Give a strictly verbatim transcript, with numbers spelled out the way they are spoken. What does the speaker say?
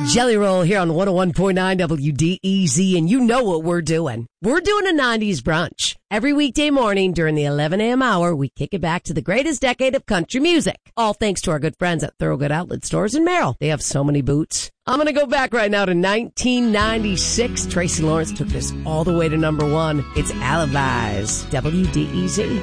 Jelly Roll here on one oh one point nine W D E Z, and you know what we're doing. We're doing a nineties brunch. Every weekday morning during the eleven a.m. hour, we kick it back to the greatest decade of country music. All thanks to our good friends at Thorogood Outlet Stores in Merrill. They have so many boots. I'm going to go back right now to nineteen ninety-six. Tracy Lawrence took this all the way to number one. It's Alibis, W D E Z.